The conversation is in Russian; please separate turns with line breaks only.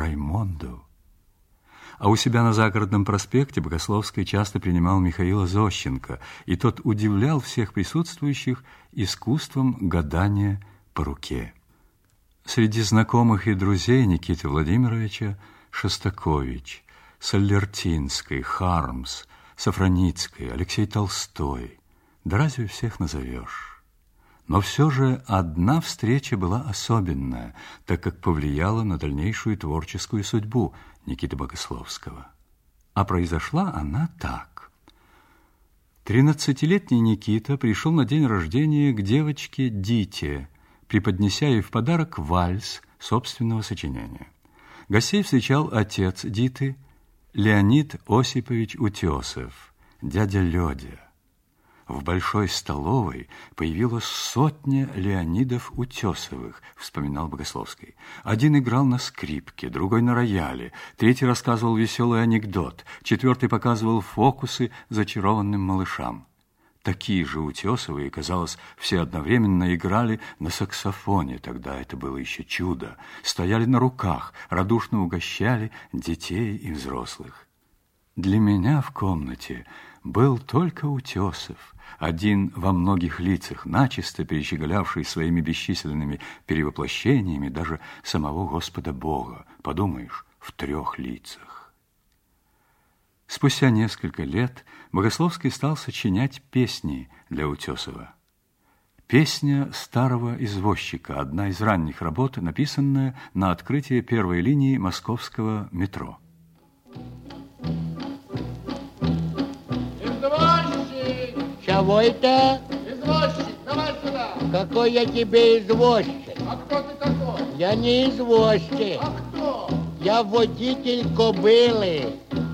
Раймонду. А у себя на Загородном проспекте Богословский часто принимал Михаила Зощенко, и тот удивлял всех присутствующих искусством гадания по руке. Среди знакомых и друзей Никиты Владимировича Шостакович, Соллертинский, Хармс, Сафроницкий, Алексей Толстой. Да разве всех назовешь? Но все же одна встреча была особенная, так как повлияла на дальнейшую творческую судьбу Никиты Богословского. А произошла она так. 13-летний Никита пришел на день рождения к девочке Дите, преподнеся ей в подарок вальс собственного сочинения. Гостей встречал отец Диты, Леонид Осипович Утесов, дядя Лёдя. В большой столовой появилась сотня Леонидов Утесовых, вспоминал Богословский. Один играл на скрипке, другой на рояле, третий рассказывал веселый анекдот, четвертый показывал фокусы зачарованным малышам. Такие же Утесовые, казалось, все одновременно играли на саксофоне, тогда это было еще чудо, стояли на руках, радушно угощали детей и взрослых. Для меня в комнате был только Утесов, один во многих лицах, начисто перещеголявший своими бесчисленными перевоплощениями даже самого Господа Бога, подумаешь, в 3 лицах. Спустя несколько лет Богословский стал сочинять песни для Утесова. «Песня старого извозчика» – одна из ранних работ, написанная на открытии первой линии московского метро.
Чего это?
Извозчик, давай сюда.
Какой я тебе извозчик?
А кто ты такой?
Я не извозчик.
А кто?
Я водитель кобылы.